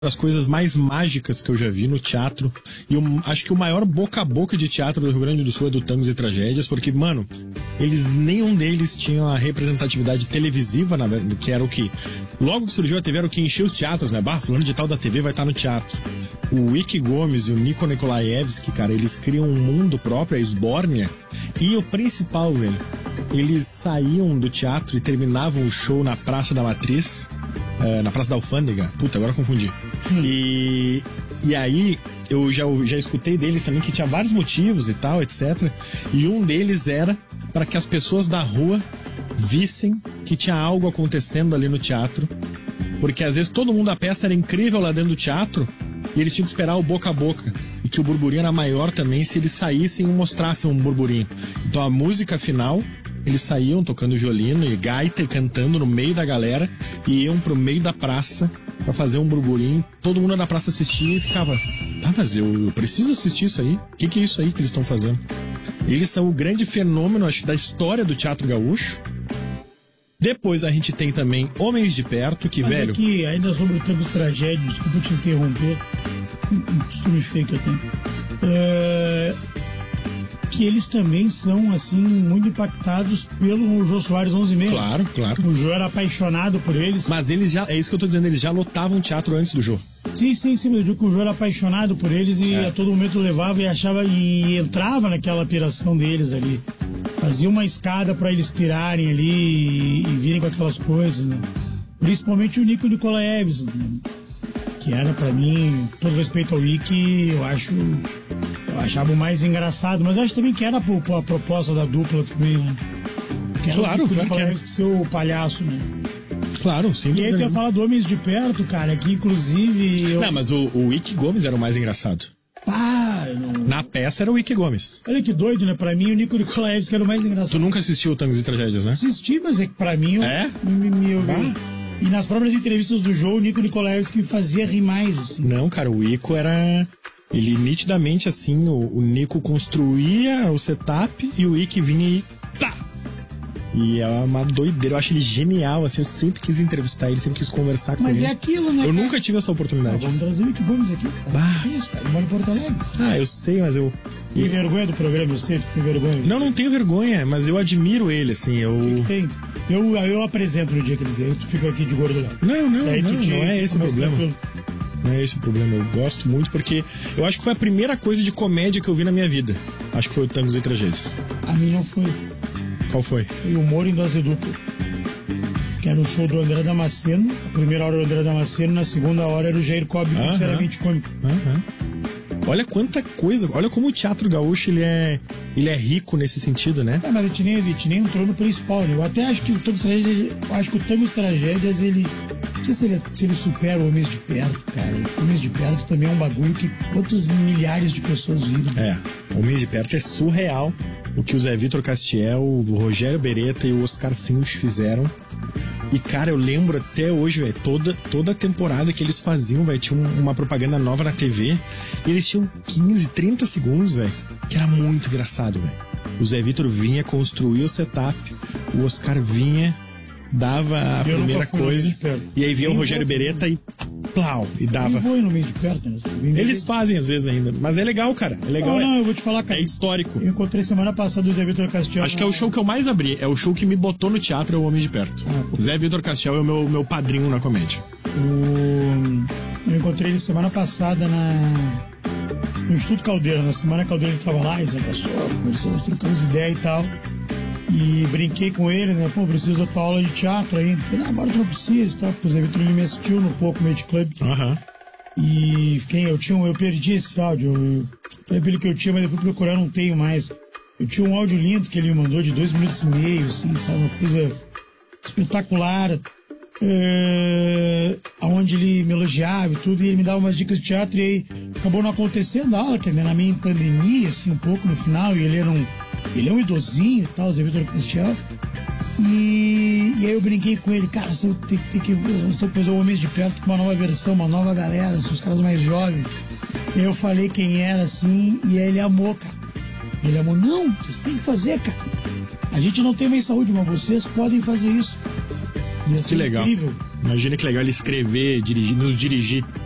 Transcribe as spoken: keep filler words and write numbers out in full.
das coisas mais mágicas que eu já vi no teatro. E eu acho que o maior boca a boca de teatro do Rio Grande do Sul é do Tangos e Tragédias, porque, mano, eles, nenhum deles tinha a representatividade televisiva, na, que era o que... Logo que surgiu a T V era o que encheu os teatros, né? Bah, fulano de tal da T V vai estar no teatro. O Wick Gomes e o Nico Nikolaevski, cara, eles criam um mundo próprio, a Esbórnia. E o principal, velho, eles saíam do teatro e terminavam o show na Praça da Matriz, uh, na Praça da Alfândega. Puta, agora eu confundi. Hum. E, e aí, eu já, já escutei deles também que tinha vários motivos e tal, etcétera. E um deles era para que as pessoas da rua vissem que tinha algo acontecendo ali no teatro. Porque às vezes todo mundo da peça era incrível lá dentro do teatro e eles tinham que esperar o boca a boca. E que o burburinho era maior também se eles saíssem e mostrassem um burburinho. Então a música final, eles saíam tocando violino e gaita e cantando no meio da galera e iam pro meio da praça pra fazer um burburinho. Todo mundo na praça assistia e ficava: ah, mas eu, eu preciso assistir isso aí. O que, que é isso aí que eles estão fazendo? Eles são o grande fenômeno, acho, da história do teatro gaúcho. Depois a gente tem também Homens de Perto, que, mas velho... aqui, ainda sobre o Tangos Tragédias, desculpa te interromper, um costume feio que eu tenho, é... que eles também são, assim, muito impactados pelo Jô Soares onze e meia. Claro, claro. O Jô era apaixonado por eles. Mas eles já, é isso que eu tô dizendo, eles já lotavam o teatro antes do Jô. Sim, sim, sim, eu digo que o Jô era apaixonado por eles e é. a todo momento levava e achava, e entrava naquela piração deles ali. Fazia uma escada para eles pirarem ali e, e virem com aquelas coisas, né? Principalmente o Nico Nikolaevski, né? Que era para mim, todo respeito ao Wiki, eu acho, eu achava o mais engraçado, mas eu acho também que era a, a proposta da dupla também, né? Que era claro, o Nico claro Nikolaevski ser o palhaço, né? Claro, sim. E aí tu ia falar do Homens de Perto, cara, que inclusive... Eu... Não, mas o, o Wick Gomes era o mais engraçado. Ah, não... Na peça era o Wick Gomes. Olha que doido, né? Pra mim o Nico Nikolaevski era o mais engraçado. Tu nunca assistiu Tangos e Tragédias, né? Assisti, mas é que pra mim... Eu, é? Me, me, eu, ah. E nas próprias entrevistas do Jô, o Nico Nikolaevski me fazia rir mais, assim. Não, cara, o Ico era... Ele nitidamente, assim, o, o Nico construía o setup e o Wick vinha e... Tá! E é uma doideira, eu acho ele genial, assim, eu sempre quis entrevistar ele, sempre quis conversar com mas ele. Mas é aquilo, né? Eu cara? nunca tive essa oportunidade. Ah, vamos trazer o Wick Gomes aqui. Bah. Isso, cara, ele mora em Porto Alegre. Ah, eu sei, mas eu... Tem vergonha do programa, eu sei, tu tem vergonha. Não, não tenho vergonha, mas eu admiro ele, assim, eu... Que tem? Eu, eu apresento no dia que ele vier, tu fica aqui de gordo lá. Não, não, Daí não, te, não é esse o problema. Pelo... Não é esse o problema, eu gosto muito porque eu acho que foi a primeira coisa de comédia que eu vi na minha vida. Acho que foi o Tangos e Tragédias. A mim não foi. Qual foi? Foi o Humor em Dose Dupla. Que era o show do André Damasceno. A primeira hora era o André Damasceno, na segunda hora era o Jair Cobb, uh-huh. sinceramente cômico. Uh-huh. Olha quanta coisa, olha como o teatro gaúcho ele é, ele é rico nesse sentido, né? É, mas a gente nem, a gente nem entrou no principal, né? Eu até acho que o Tangos Tragédias, eu acho que o Tangos Tragédias, ele... Não sei se ele, se ele supera o Homens de Perto, cara. Homens de Perto também é um bagulho que quantos milhares de pessoas viram. É, Homens de Perto é surreal o que o Zé Vitor Castiel, o Rogério Beretta e o Oscar Sinch fizeram. E, cara, eu lembro até hoje, velho, toda, toda a temporada que eles faziam, velho, tinha uma propaganda nova na T V e eles tinham quinze, trinta segundos, velho, que era muito engraçado, velho. O Zé Vitor vinha construir o setup, o Oscar vinha, dava a eu primeira coisa, e aí vinha Nem o Rogério Beretta e plau, e dava. Eu vou no meio de perto, né? Eles fazem às vezes ainda, mas é legal, cara, é legal. Não, é, não, eu vou te falar, cara. É histórico. Eu encontrei semana passada o Zé Vitor Castiel. Acho que é o show que eu mais abri, é o show que me botou no teatro, é o Homem de Perto. Ah, Zé Vitor Castiel é o meu, meu padrinho na comédia. O... Eu encontrei ele semana passada na... no Instituto Caldeira, na semana Caldeira ele tava lá, e Zé passou, conversamos, trocamos ideia e tal. E brinquei com ele, né? Pô, preciso da tua aula de teatro ainda. Falei, ah, agora tu não precisa, tá? Porque o Zé Vitor ele me assistiu no Poco Comedy Club. Aham. Uhum. E fiquei, eu tinha, eu perdi esse áudio. Eu falei pra ele que eu tinha, mas eu fui procurar, não tenho mais. Eu tinha um áudio lindo que ele me mandou de dois minutos e meio, assim, sabe? Uma coisa espetacular. É, onde ele me elogiava e tudo, e ele me dava umas dicas de teatro, e aí acabou não acontecendo a aula, que era na minha pandemia, assim, um pouco no final, e ele era um. Ele é um idosinho e tal, o Zé Vitor Castiel. E, e aí eu brinquei com ele, cara, você tem, tem que fazer o Homens de Perto com uma nova versão, uma nova galera, são os caras mais jovens. E aí eu falei quem era, assim, e aí ele amou, cara. Ele amou, não, vocês têm que fazer, cara. A gente não tem mais saúde, mas vocês podem fazer isso. Que legal. Incrível. Imagina que legal ele escrever, dirigir, nos dirigir.